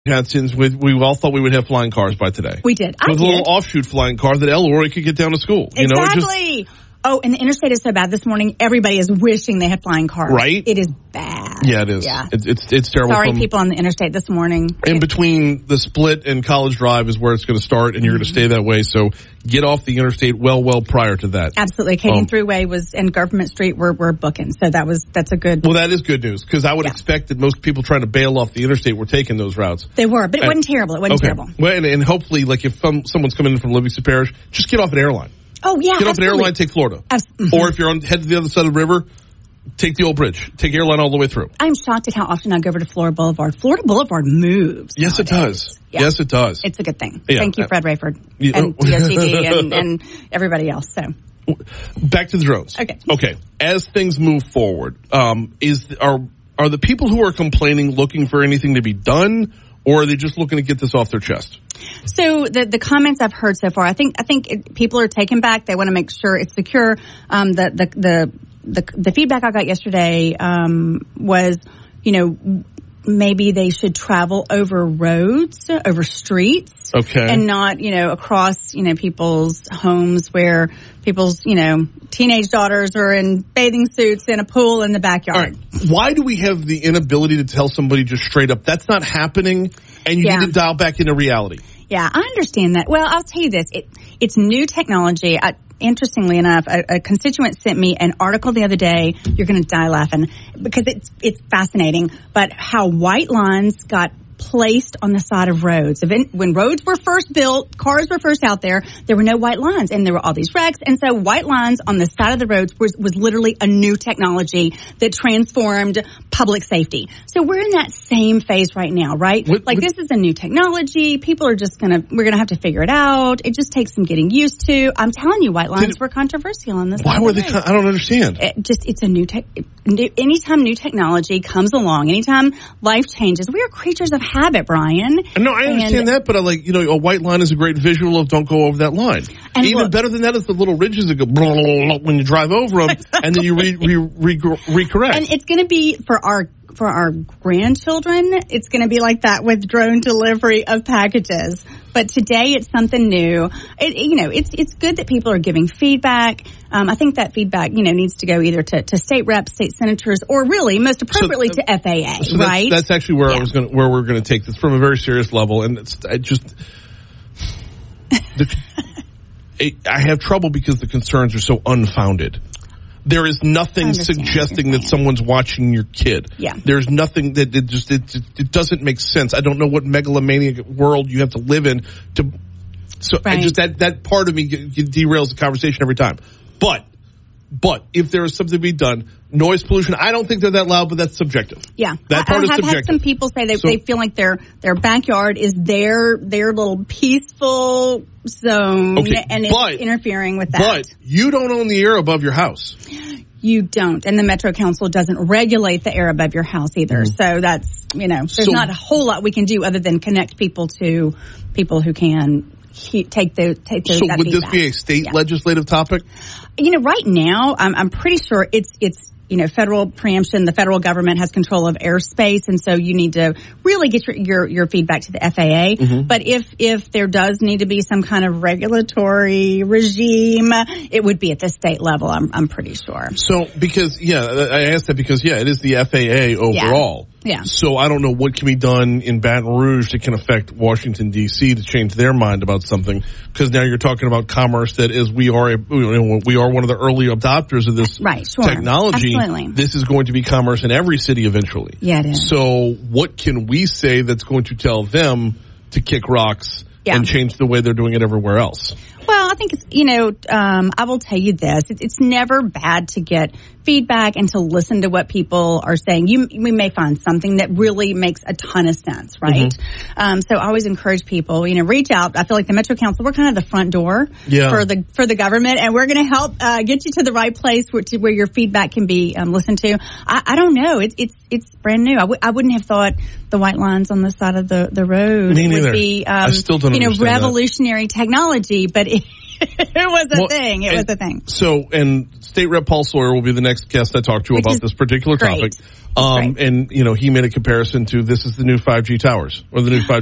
Since we all thought we would have flying cars by today. We did. With a little offshoot flying car that Elroy could get down to school. Exactly. And the interstate is so bad this morning. Everybody is wishing they had flying cars. Right? It is bad. Yeah, it is. Yeah. It's terrible. Sorry, people on the interstate this morning. In between the split and College Drive is where it's going to start, and you're going to stay that way. So get off the interstate well prior to that. Absolutely. Acadian Thruway and Government Street were booking. So that's a good. Well, that is good news because I would expect that most people trying to bail off the interstate were taking those routes. They were, but it wasn't terrible. It wasn't terrible. Well, and hopefully, like if someone's coming in from Livingston Parish, just get off an airline. Oh, yeah. Get off an airline, take Florida. Or if you're head to the other side of the river, take the old bridge. Take airline all the way through. I'm shocked at how often I go over to Florida Boulevard. Florida Boulevard moves. Yes, nowadays. It does. Yeah. Yes, it does. It's a good thing. Yeah. Thank you, Fred Rayford and DOTD and everybody else. So back to the drones. Okay. As things move forward, are the people who are complaining looking for anything to be done, or are they just looking to get this off their chest? So the comments I've heard so far, I think people are taken back. They want to make sure it's secure. The feedback I got yesterday was, maybe they should travel over roads, over streets, and not, across, people's homes where people's, teenage daughters are in bathing suits in a pool in the backyard. Right. Why do we have the inability to tell somebody just straight up, that's not happening, and you need to dial back into reality? Yeah, I understand that. Well, I'll tell you this. It's new technology. Interestingly enough, a constituent sent me an article the other day. You're going to die laughing because it's fascinating. But how white lines got placed on the side of roads. When roads were first built, cars were first out there were no white lines, and there were all these wrecks. And so white lines on the side of the roads was literally a new technology that transformed public safety. So we're in that same phase right now, right? This is a new technology. People are just we're going to have to figure it out. It just takes some getting used to. I'm telling you, white lines were controversial on this. Why were they? I don't understand. It's a new anytime new technology comes along, anytime life changes, we are creatures of habit, Brian. No, I understand that, but a white line is a great visual of don't go over that line. And even better than that is the little ridges that go when you drive over them, and then you recorrect. And it's going to be for our grandchildren, it's going to be like that with drone delivery of packages. But today it's something new. It's good that people are giving feedback. I think that feedback, needs to go either to state reps, state senators, or really most appropriately to FAA, right? That's actually where where we're going to take this from a very serious level. And I have trouble because the concerns are so unfounded. There is nothing suggesting that someone's watching your kid. Yeah. There's nothing that it doesn't make sense. I don't know what megalomaniac world you have to live in to. So that part of me derails the conversation every time. But if there is something to be done, noise pollution, I don't think they're that loud, but that's subjective. Yeah. That part is subjective. I've had some people say they feel like their backyard is their little peaceful zone, and it's interfering with that. But you don't own the air above your house. You don't. And the Metro Council doesn't regulate the air above your house either. So that's, there's not a whole lot we can do other than connect people to people who can take those. So would this be a state legislative topic? Right now, I'm pretty sure it's federal preemption. The federal government has control of airspace, and so you need to really get your feedback to the FAA. Mm-hmm. But if there does need to be some kind of regulatory regime, it would be at the state level. I'm pretty sure. So I asked that because it is the FAA overall. Yeah. So I don't know what can be done in Baton Rouge that can affect Washington D.C. to change their mind about something. Because now you're talking about commerce that is we are one of the early adopters of this technology. Absolutely. This is going to be commerce in every city eventually. Yeah, it is. So what can we say that's going to tell them to kick rocks and change the way they're doing it everywhere else? Well, I think it's, I will tell you this. It's never bad to get feedback and to listen to what people are saying. We may find something that really makes a ton of sense, right? Mm-hmm. So I always encourage people, reach out. I feel like the Metro Council, we're kind of the front door for the government, and we're going to help get you to the right place where your feedback can be listened to. I don't know. It's brand new. I wouldn't have thought the white lines on the side of the road would be I still don't understand revolutionary technology, but It was a thing. It was a thing. So, and State Rep Paul Sawyer will be the next guest I talk to about this particular topic. And, he made a comparison to this is the new 5G towers or the new 5G